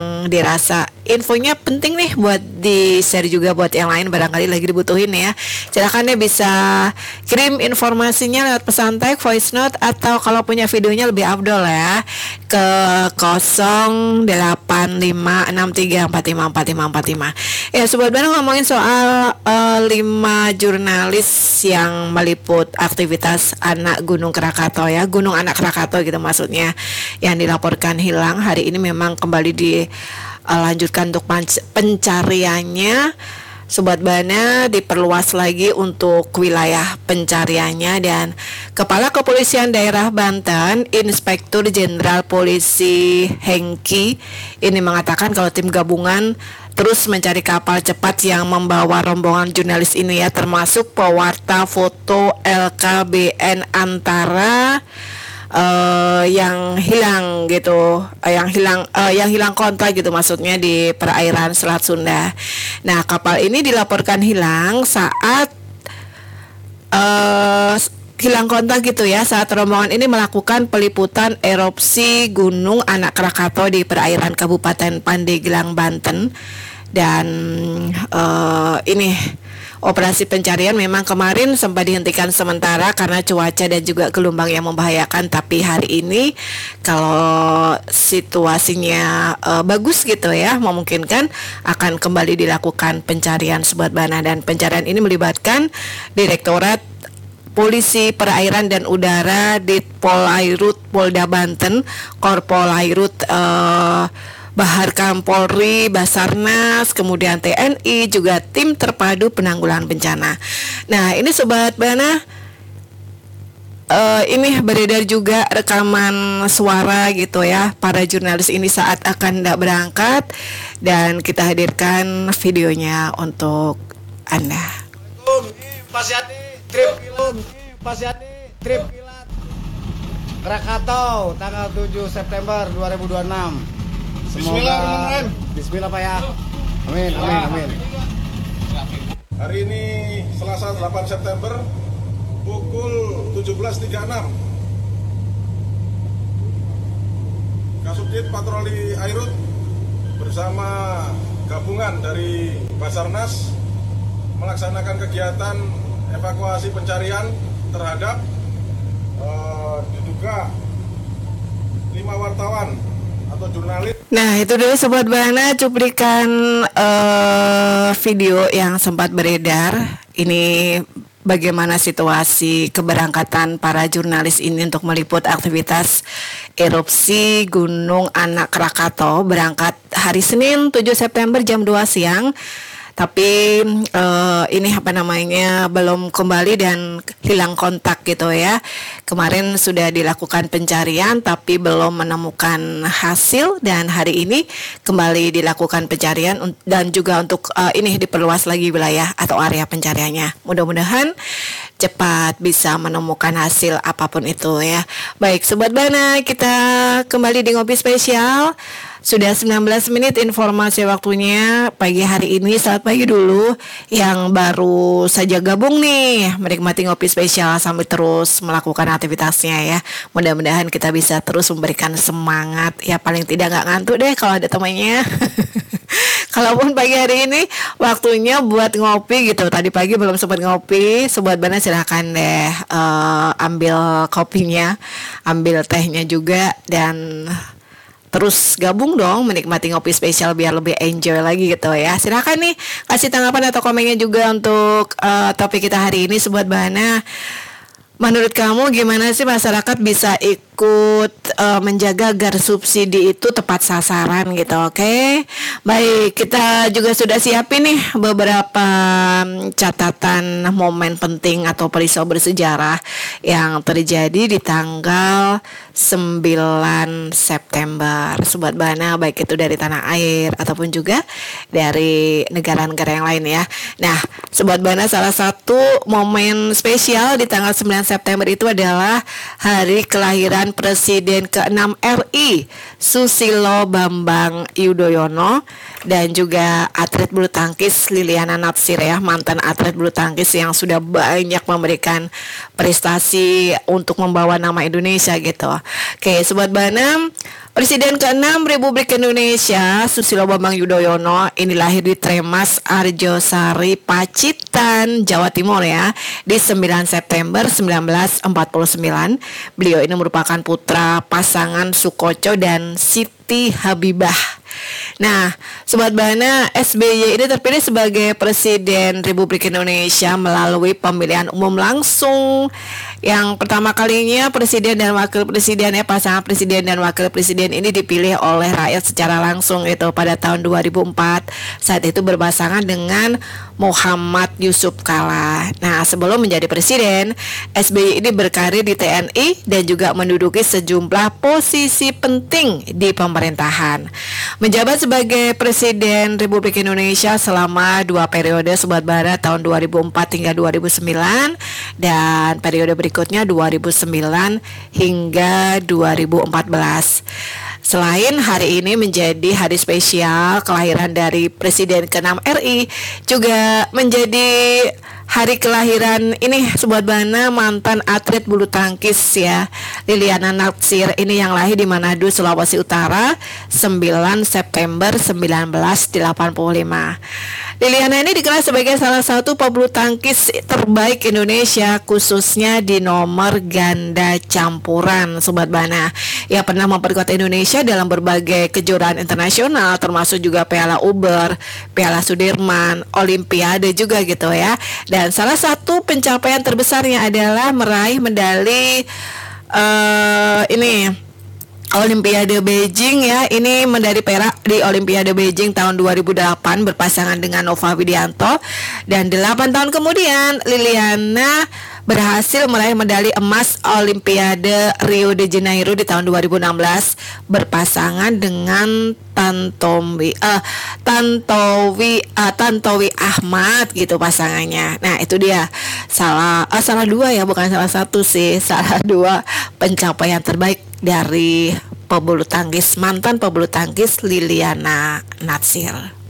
dirasa infonya penting nih buat di share juga buat yang lain, barangkali lagi dibutuhin ya. Silakan deh bisa kirim informasinya lewat pesan teks, voice note, atau kalau punya videonya lebih afdol ya ke 085634545455. Ya sobat Bana, ngomongin soal 5 jurnalis yang meliput aktivitas anak Gunung Krakatau ya, Gunung Anak Krakatau gitu maksudnya, yang dilaporkan hilang. Hari ini memang kembali dilanjutkan untuk pencariannya. Sobat Bana, diperluas lagi untuk wilayah pencariannya, dan Kepala Kepolisian Daerah Banten, Inspektur Jenderal Polisi Hengki ini mengatakan kalau tim gabungan terus mencari kapal cepat yang membawa rombongan jurnalis ini ya, termasuk pewarta foto LKBN Antara yang hilang gitu, yang hilang kontak gitu maksudnya di perairan Selat Sunda. Nah, kapal ini dilaporkan hilang saat hilang kontak gitu ya, saat rombongan ini melakukan peliputan erupsi Gunung Anak Krakatau di perairan Kabupaten Pandeglang, Banten. Dan ini operasi pencarian memang kemarin sempat dihentikan sementara karena cuaca dan juga gelombang yang membahayakan. Tapi hari ini kalau situasinya bagus gitu ya, memungkinkan akan kembali dilakukan pencarian Sobat Bana. Dan pencarian ini melibatkan Direktorat Polisi Perairan dan Udara Ditpolairut Polda Banten, Korpolairut Bahar Kampolri, Basarnas, kemudian TNI, juga tim terpadu penanggulangan bencana. Nah, ini Sobat Bana, ini beredar juga rekaman suara gitu ya, para jurnalis ini saat akan hendak berangkat, dan kita hadirkan videonya untuk Anda. Trip kilat Krakatau tanggal 7 September 2026. Semoga Bismillah Pak ya. Amin. Hari ini Selasa 8 September pukul 17.36. Kasubdit Patroli Airut bersama gabungan dari Basarnas melaksanakan kegiatan evakuasi pencarian terhadap diduga 5 wartawan atau jurnalis. Nah, itu dulu Sobat Bana cuplikan video yang sempat beredar. Ini bagaimana situasi keberangkatan para jurnalis ini untuk meliput aktivitas erupsi Gunung Anak Krakatau, berangkat hari Senin 7 September jam 2 siang. Tapi ini belum kembali dan hilang kontak gitu ya. Kemarin sudah dilakukan pencarian tapi belum menemukan hasil, dan hari ini kembali dilakukan pencarian dan juga untuk ini diperluas lagi wilayah atau area pencariannya. Mudah-mudahan cepat bisa menemukan hasil apapun itu ya. Baik Sobat Bana, kita kembali di Ngopi Spesial. Sudah 19 menit informasi waktunya pagi hari ini. Selamat pagi dulu yang baru saja gabung nih, menikmati Ngopi Spesial sambil terus melakukan aktivitasnya ya. Mudah-mudahan kita bisa terus memberikan semangat ya, paling tidak nggak ngantuk deh kalau ada temannya. Kalaupun pagi hari ini waktunya buat ngopi gitu, tadi pagi belum sempat ngopi, Sobat Bana silahkan deh ambil kopinya, ambil tehnya juga, dan terus gabung dong menikmati Ngopi Spesial biar lebih enjoy lagi gitu ya. Silakan nih kasih tanggapan atau komennya juga untuk topik kita hari ini Sobat Bana. Menurut kamu gimana sih masyarakat bisa ikut menjaga agar subsidi itu tepat sasaran gitu, oke? Baik, kita juga sudah siapin nih beberapa catatan momen penting atau peristiwa bersejarah yang terjadi di tanggal 9 September. Sobat Bana, baik itu dari tanah air ataupun juga dari negara-negara yang lain ya. Nah, Sobat Bana, salah satu momen spesial di tanggal 9 September itu adalah hari kelahiran Presiden ke-6 RI Susilo Bambang Yudhoyono, dan juga atlet bulu tangkis Liliana Natsir ya, mantan atlet bulu tangkis yang sudah banyak memberikan prestasi untuk membawa nama Indonesia gitu. Oke, Sobat Bana, Presiden ke-6 Republik Indonesia Susilo Bambang Yudhoyono ini lahir di Tremas Arjosari, Pacitan, Jawa Timur ya, di 9 September 1949. Beliau ini merupakan putra pasangan Sukoco dan Siti Habibah. Nah, Sobat Bana, SBY ini terpilih sebagai Presiden Republik Indonesia melalui pemilihan umum langsung. Yang pertama kalinya Presiden dan Wakil Presiden pasangan Presiden dan Wakil Presiden ini dipilih oleh rakyat secara langsung itu pada tahun 2004. Saat itu berpasangan dengan Muhammad Yusuf Kalla. Nah, sebelum menjadi Presiden, SBY ini berkarir di TNI dan juga menduduki sejumlah posisi penting di pemerintahan. Menjabat sebagai Presiden Republik Indonesia selama 2 periode Sobat Bara, tahun 2004 hingga 2009 dan periode berikutnya 2009 hingga 2014. Selain hari ini menjadi hari spesial kelahiran dari Presiden ke-6 RI, juga menjadi hari kelahiran ini Sobat Bana mantan atlet bulu tangkis ya, Liliana Natsir ini yang lahir di Manado, Sulawesi Utara 9 September 1985. Liliana ini dikenal sebagai salah satu pebulu tangkis terbaik Indonesia, khususnya di nomor ganda campuran Sobat Bana. Ia pernah memperkuat Indonesia dalam berbagai kejuaraan internasional, termasuk juga Piala Uber, Piala Sudirman, Olimpiade juga gitu ya. Dan salah satu pencapaian terbesarnya adalah meraih medali Olimpiade Beijing ya. Ini medali perak di Olimpiade Beijing tahun 2008 berpasangan dengan Nova Widianto. Dan 8 tahun kemudian Liliana berhasil meraih medali emas Olimpiade Rio de Janeiro di tahun 2016 berpasangan dengan Tantowi Ahmad gitu pasangannya. Nah, itu dia salah dua ya, bukan salah satu sih, salah dua pencapaian terbaik dari mantan pebulu tangkis Liliana Natsir.